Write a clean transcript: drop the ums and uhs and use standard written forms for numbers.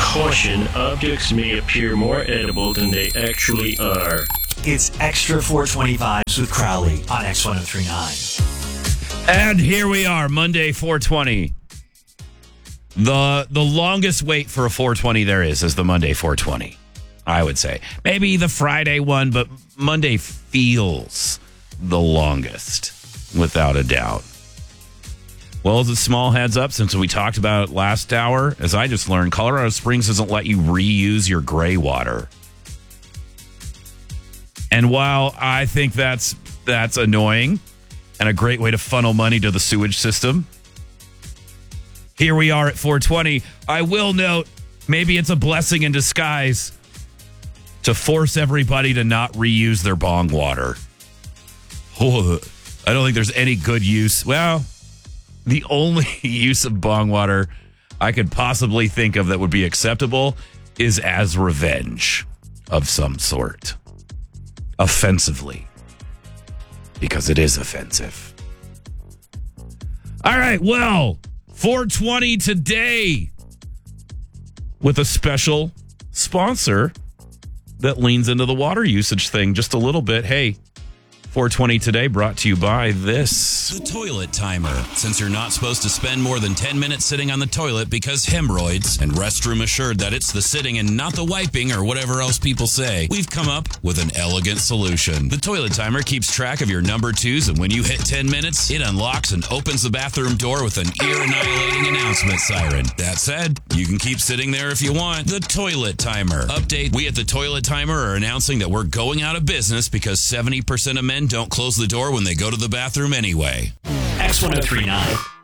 Caution, objects may appear more edible than they actually are. It's Extra 420 Vibes with Crowley on X1039. And here we are, Monday 420. The longest wait for a 420 there is the Monday 420, I would say. Maybe the Friday one, but Monday feels the longest, without a doubt. Well, as a small heads up, since we talked about it last hour, as I just learned, Colorado Springs doesn't let you reuse your gray water. And while I think that's annoying and a great way to funnel money to the sewage system, here we are at 420. I will note, maybe it's a blessing in disguise to force everybody to not reuse their bong water. Oh, I don't think there's any good use. Well, the only use of bong water I could possibly think of that would be acceptable is as revenge of some sort. Offensively. Because it is offensive. All right, well, 420 today with a special sponsor that leans into the water usage thing just a little bit. Hey, 420 today brought to you by this. The Toilet Timer. Since you're not supposed to spend more than 10 minutes sitting on the toilet because hemorrhoids, and Restroom assured that it's the sitting and not the wiping or whatever else people say, we've come up with an elegant solution. The Toilet Timer keeps track of your number twos, and when you hit 10 minutes, it unlocks and opens the bathroom door with an ear-annihilating announcement siren. That said, you can keep sitting there if you want. The Toilet Timer. Update, we at the Toilet Timer are announcing that we're going out of business because 70% of men don't close the door when they go to the bathroom anyway. X1039.